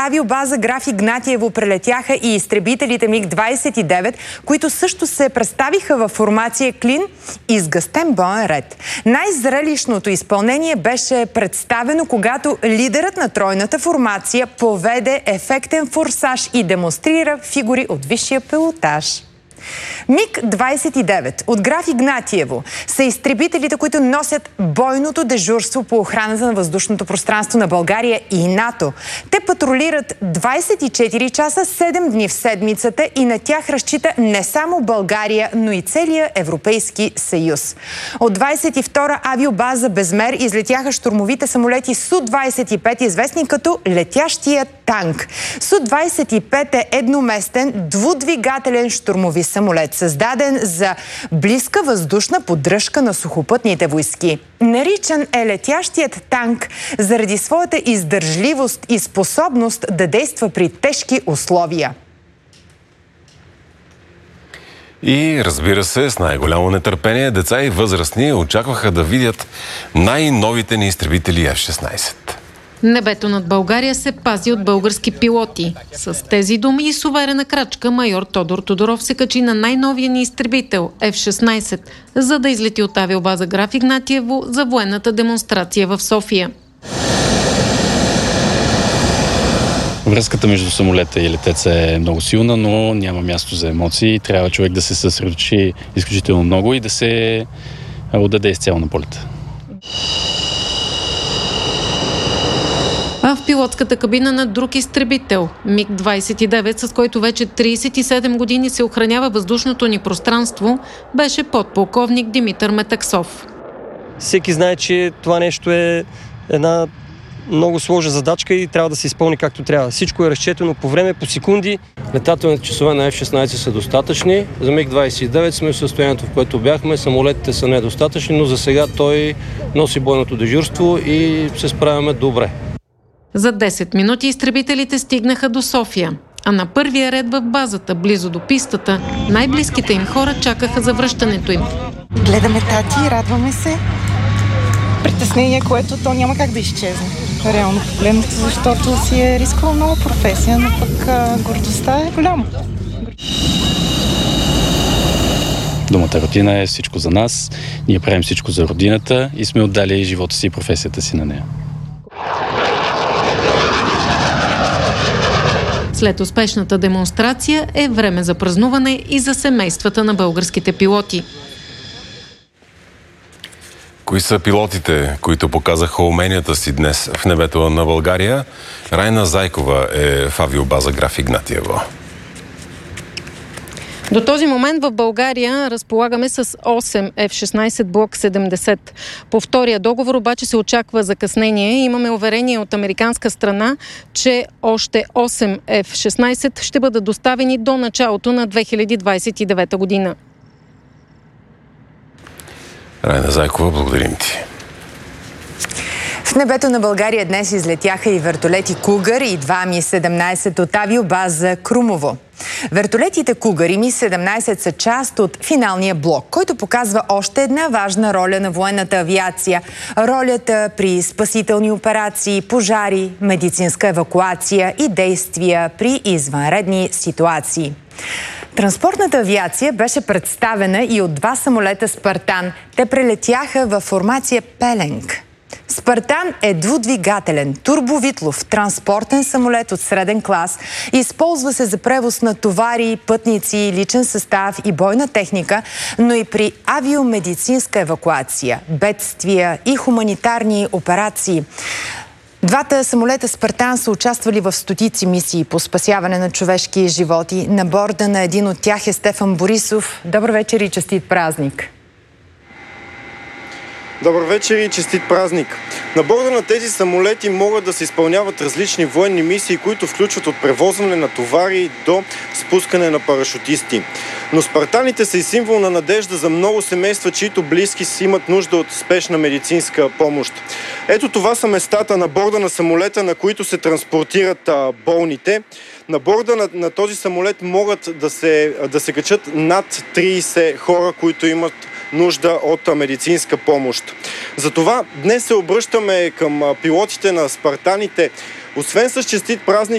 авиобаза Граф Игнатиево прелетяха и изтребителите МиГ-29, които също се представиха във формация клин и с гъстен боен ред. Най-зрелищното изпълнение беше представено, когато лидерът на тройната формация поведе ефектен форсаж и демонстрира фигури от висшия пилотаж. МиГ-29 от Граф Игнатиево са изтребителите, които носят бойното дежурство по охраната на въздушното пространство на България и НАТО. Те патрулират 24 часа, 7 дни в седмицата и на тях разчита не само България, но и целия Европейски съюз. От 22-а авиобаза Безмер излетяха щурмовите самолети Су-25, известни като летящия танк. Су-25 е едноместен двудвигателен щурмови самолет, създаден за близка въздушна поддръжка на сухопътните войски. Наричан е летящият танк заради своята издържливост и способност да действа при тежки условия. И разбира се, с най-голямо нетърпение деца и възрастни очакваха да видят най-новите ни изтребители F-16. Небето над България се пази от български пилоти. С тези думи и с уверена крачка майор Тодор Тодоров се качи на най-новия ни изтребител F-16, за да излети от авиобаза Граф Игнатиево за военната демонстрация в София. Връзката между самолета и летеца е много силна, но няма място за емоции. Трябва човек да се съсредоточи изключително много и да се отдаде изцяло на полета. А в пилотската кабина на друг изтребител, МиГ-29, с който вече 37 години се охранява въздушното ни пространство, беше подполковник Димитър Метаксов. Всеки знае, че това нещо е една много сложна задачка и трябва да се изпълни както трябва. Всичко е разчетено по време, по секунди. Летателните часове на F-16 са достатъчни. За МиГ-29 сме в състоянието, в което бяхме. Самолетите са недостатъчни, но за сега той носи бойното дежурство и се справяме добре. За 10 минути изтребителите стигнаха до София, а на първия ред в базата, близо до пистата, най-близките им хора чакаха за връщането им. Гледаме тати, радваме се. Притеснение, което то няма как да изчезне. Реално погледнато, защото си е рискова много професия, но пък гордостта е голяма. Думата родина е всичко за нас. Ние правим всичко за родината и сме отдали живота си и професията си на нея. След успешната демонстрация е време за празнуване и за семействата на българските пилоти. Кои са пилотите, които показаха уменията си днес в небето на България? Райна Зайкова е в авиобаза Граф Игнатиево. До този момент в България разполагаме с 8 F-16 Block 70. По втория договор обаче се очаква закъснение. Имаме уверение от американска страна, че още 8 F-16 ще бъдат доставени до началото на 2029 година. Райна Зайкова, благодарим ти. В небето на България днес излетяха и вертолети Кугър и два Ми-17 от авиобаза Крумово. Вертолетите Кугър и Ми-17 са част от финалния блок, който показва още една важна роля на военната авиация. Ролята при спасителни операции, пожари, медицинска евакуация и действия при извънредни ситуации. Транспортната авиация беше представена и от два самолета Спартан. Те прелетяха във формация Пеленг. Спартан е двудвигателен, турбовитлов, транспортен самолет от среден клас. Използва се за превоз на товари, пътници, личен състав и бойна техника, но и при авиомедицинска евакуация, бедствия и хуманитарни операции. Двата самолета Спартан са участвали в стотици мисии по спасяване на човешки животи. На борда на един от тях е Стефан Борисов. Добър вечер и честит празник! Добър вечер и честит празник! На борда на тези самолети могат да се изпълняват различни военни мисии, които включват от превозване на товари до спускане на парашутисти. Но спартаните са и символ на надежда за много семейства, чието близки си имат нужда от спешна медицинска помощ. Ето това са местата на борда на самолета, на които се транспортират болните. На борда на този самолет могат да се качат над 30 хора, които имат нужда от медицинска помощ. Затова днес се обръщаме към пилотите на Спартаните. Освен с честит празник,